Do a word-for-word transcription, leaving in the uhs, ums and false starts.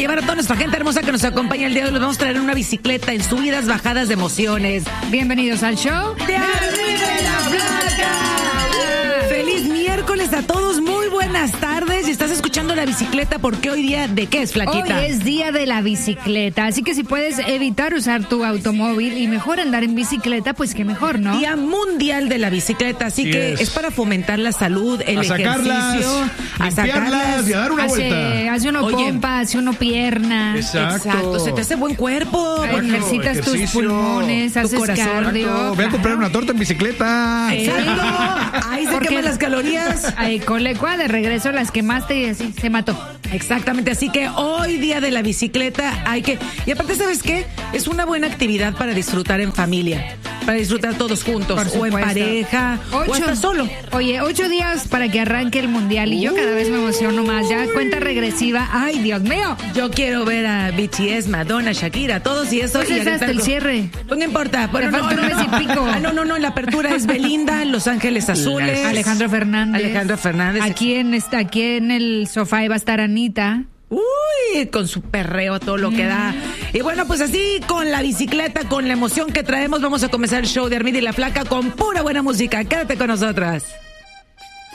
llevar a toda nuestra gente hermosa que nos acompaña el día de hoy. Los vamos a traer en una bicicleta en subidas, bajadas de emociones. Bienvenidos al show de Arriba la Flaca. Feliz miércoles a todos, muy buenas tardes. Y estás escuchando La Bicicleta porque hoy día, ¿de qué es, Flaquita? Hoy es día de la bicicleta, así que si puedes evitar usar tu automóvil y mejor andar en bicicleta, pues qué mejor, ¿no? Día mundial de la bicicleta, así Sí que es. es es para fomentar la salud, el a ejercicio, sacarlas, a sacarlas y a dar una hace, vuelta. hace uno Oye. pompa, hace uno pierna. Exacto. Exacto, se te hace buen cuerpo. Ay, Bueno, ejercitas tus ejercicio, pulmones, tu haces corazón. cardio. Exacto. Voy a comprar una torta en bicicleta. Exacto. Ahí se Porque- queman las calorías. Ay, colecua, de regreso las quemaste y así se mató. Exactamente, así que hoy día de la bicicleta hay que... Y aparte, ¿sabes qué? Es una buena actividad para disfrutar en familia, para disfrutar todos juntos, Por o en supuesto. pareja, o hasta solo. Oye, ocho días para que arranque el mundial y yo cada vez me emociono más. Ya cuenta regresiva. Ay, Dios mío. Yo quiero ver a B T S, Madonna, Shakira, todos y eso. Pues y es hasta aventar- el cierre. Pues no importa. Bueno, falta no, un mes y pico. Ah, no, no, no. En la apertura es Belinda, Los Ángeles Azules. Alejandro Fernández. Alejandro Fernández. Aquí en, esta, aquí en el sofá iba a estar Anita. Uy, con su perreo, todo lo que da. Y bueno, pues así, con la bicicleta, con la emoción que traemos, vamos a comenzar el show de Armida y la Flaca con pura buena música. Quédate con nosotras.